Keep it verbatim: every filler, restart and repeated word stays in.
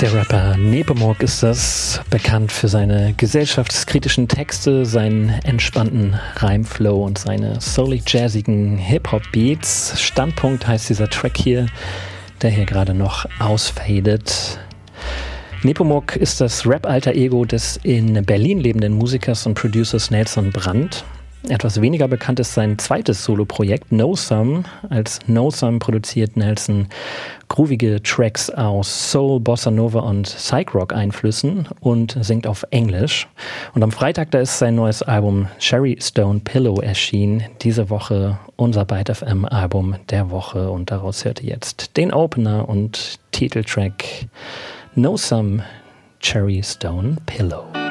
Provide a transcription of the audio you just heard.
Der Rapper Nepomuk ist das, bekannt für seine gesellschaftskritischen Texte, seinen entspannten Reimflow und seine soulig-jazzigen Hip-Hop-Beats. Standpunkt heißt dieser Track hier, der hier gerade noch ausfadet. Nepomuk ist das Rap-Alter-Ego des in Berlin lebenden Musikers und Producers Nelson Brandt. Etwas weniger bekannt ist sein zweites Solo-Projekt No Some. Als No Some produziert Nelson groovige Tracks aus Soul, Bossa Nova und Psych-Rock-Einflüssen und singt auf Englisch. Und am Freitag, da ist sein neues Album Cherry Stone Pillow erschienen. Diese Woche unser Byte F M-Album der Woche und daraus hört ihr jetzt den Opener und Titeltrack No Some, Cherry Stone Pillow.